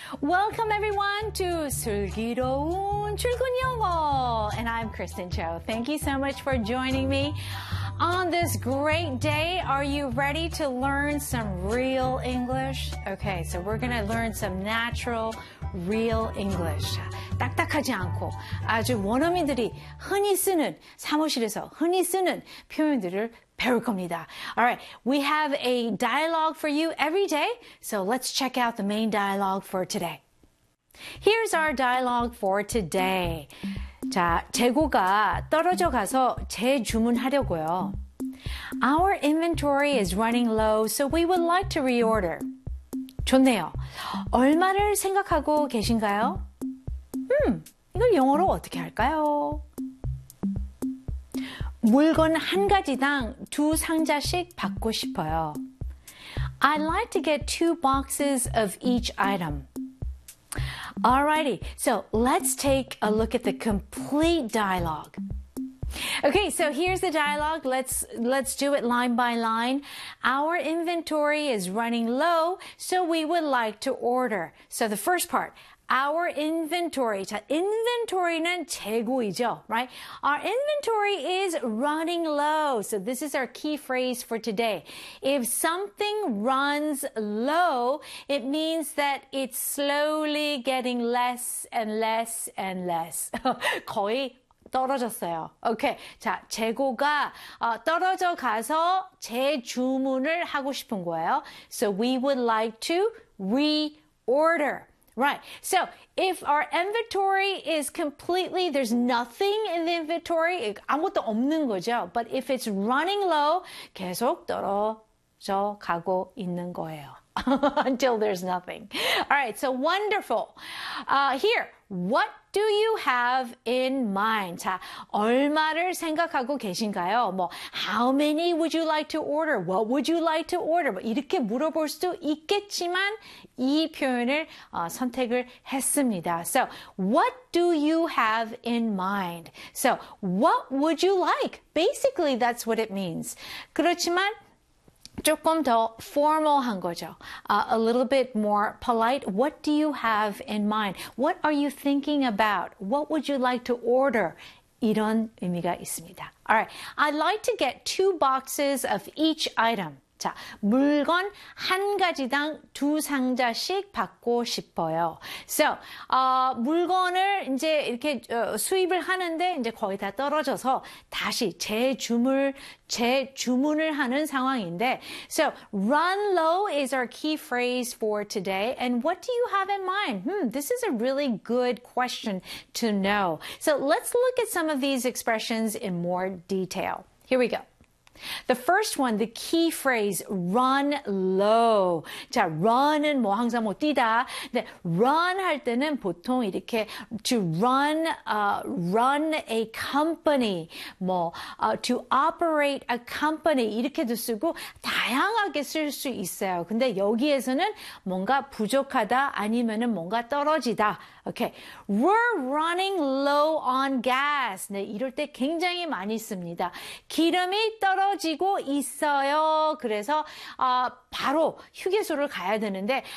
Welcome everyone to 슬기로운 출근 영어. And I'm Kristen Cho. Thank you so much for joining me on this great day. Are you ready to learn some real English? Okay, so we're going to learn some natural, real English. 딱딱하지 않고 아주 원어민들이 흔히 쓰는, 사무실에서 흔히 쓰는 표현들을 배울 겁니다. All right, we have a dialogue for you every day, so let's check out the main dialogue for today. Here's our dialogue for today. 자, 재고가 떨어져 가서 재주문하려고요. Our inventory is running low, so we would like to reorder. 좋네요. 얼마를 생각하고 계신가요? 이걸 영어로 어떻게 할까요? 물건 한 가지당 2상자씩 받고 싶어요. I'd like to get 2 boxes of each item. Alrighty, so let's take a look at the complete dialogue. Okay, so here's the dialogue. Let's do it line by line. Our inventory is running low, so we would like to order. So the first part, our inventory. 자, inventory는 재고이죠, right? Our inventory is running low. So this is our key phrase for today. If something runs low, it means that it's slowly getting less and less and less. 거의 떨어졌어요. 오케이. 자, 재고가 떨어져 가서 재주문을 하고 싶은 거예요. So we would like to reorder. Right. So if our inventory is completely, there's nothing in the inventory, 아무것도 없는 거죠. But if it's running low, 계속 떨어져 가고 있는 거예요. Until there's nothing. All right. So wonderful. Here, what do you have in mind? 자, 얼마를 생각하고 계신가요? 뭐, how many would you like to order? What would you like to order? 뭐 이렇게 물어볼 수도 있겠지만 이 표현을 선택을 했습니다. So, what do you have in mind? So, what would you like? Basically, that's what it means. 그렇지만 조금 더 formal한 거죠. A little bit more polite. What do you have in mind? What are you thinking about? What would you like to order? 이런 의미가 있습니다. Alright, I'd like to get 2 boxes of each item. 자, 물건 한 가지당 2상자씩 받고 싶어요. So, 물건을 이제 이렇게 수입을 하는데 이제 거의 다 떨어져서 다시 재주문을 하는 상황인데, so run low is our key phrase for today. And what do you have in mind? This is a really good question to know. So let's look at some of these expressions in more detail. Here we go. The first one, the key phrase, run low. 자, run은 뭐 항상 뭐 뛰다. 근데 run 할 때는 보통 이렇게 to run a company, 뭐 to operate a company 이렇게도 쓰고 다양하게 쓸 수 있어요. 근데 여기에서는 뭔가 부족하다 아니면은 뭔가 떨어지다. Okay, we're running low on gas. 네, 이럴 때 굉장히 많이 씁니다. 기름이 떨어지고 있어요. 그래서 바로 휴게소를 가야 되는데